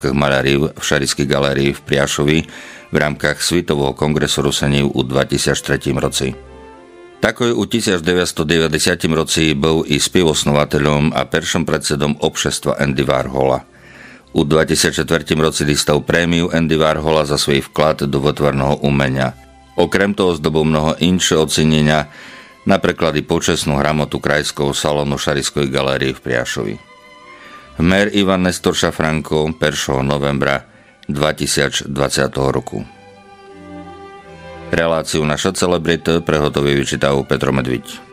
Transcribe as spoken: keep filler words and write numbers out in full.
malárií v Šarišskej galérii v Priašovi v rámkach Svetového kongresu Rusení u dvetisíctri roci. Takoj u devätnásťstodeväťdesiat roci bol i spevosnovateľom a peršom predsedom obšestva Andy Warhola. U dvetisícštyri roci dostal prémiu Andy Warhola za svoj vklad do vytvarného umenia. Okrem toho zdobol mnoho inšie ocenenia, napríklad i počestnú hramotu krajského salónu Šarišskej galérie v Priašovi. Mer Ivan Nestor Šafranko prvého novembra dvetisícdvadsať roku. Reláciu Naša celebrita prehotovil vyčítal Petro Medviť.